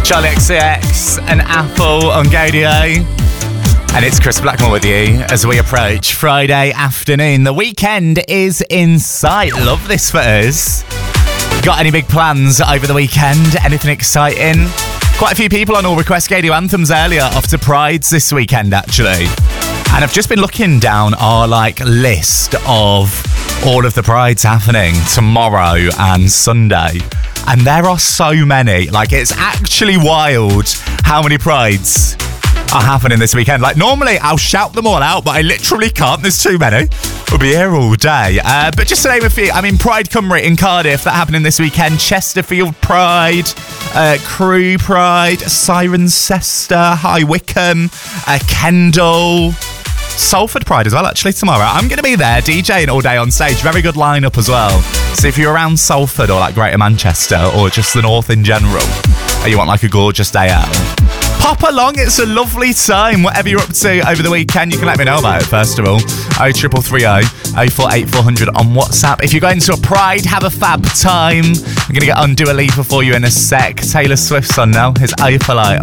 Charlie XCX and Apple on GDA. And it's Chris Blackmore with you as we approach Friday afternoon. The weekend is in sight. Love this for us. Got any big plans over the weekend? Anything exciting? Quite a few people on All Request Radio Anthems earlier, off to Prides this weekend actually. And I've just been looking down our list of all of the Prides happening tomorrow and Sunday. And there are so many. It's actually wild how many Prides are happening this weekend. Normally I'll shout them all out, but I literally can't. There's too many. We'll be here all day. But just to name a few, Pride Cymru in Cardiff, that happening this weekend. Chesterfield Pride, Crewe Pride, Cirencester, High Wycombe, Kendal, Salford Pride as well, actually, tomorrow. I'm going to be there DJing all day on stage. Very good lineup as well. So if you're around Salford or Greater Manchester or just the north in general, and you want a gorgeous day out, pop along. It's a lovely time. Whatever you're up to over the weekend, you can let me know about it first of all. 0330 048400 on WhatsApp. If you're going to a Pride, have a fab time. I'm going to get on Dua Lipa for you in a sec. Taylor Swift's on now. His Opalite